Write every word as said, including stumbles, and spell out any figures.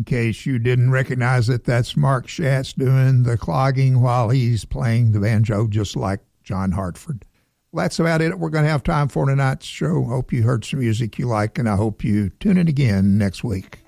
case you didn't recognize it, that's Mark Schatz doing the clogging while he's playing the banjo just like John Hartford. Well, that's about it we're going to have time for tonight's show. Hope you heard some music you like, and I hope you tune in again next week.